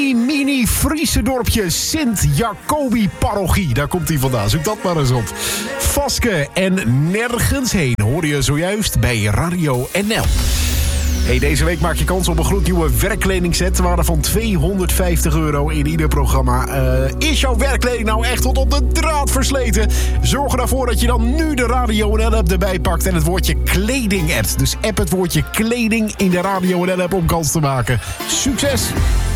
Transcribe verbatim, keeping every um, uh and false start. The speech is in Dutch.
mini, mini Friese dorpje Sint-Jacobi-parochie. Daar komt hij vandaan, zoek dat maar eens op. Vaske en Nergens Heen hoor je zojuist bij Radio N L. Hey, deze week maak je kans op een gloednieuwe werkkledingset ter waarde van tweehonderdvijftig euro in ieder programma. Uh, is jouw werkkleding nou echt tot op de draad versleten? Zorg ervoor dat je dan nu de Radio N L-app erbij pakt en het woordje kleding appt. Dus app het woordje kleding in de Radio N L-app om kans te maken. Succes!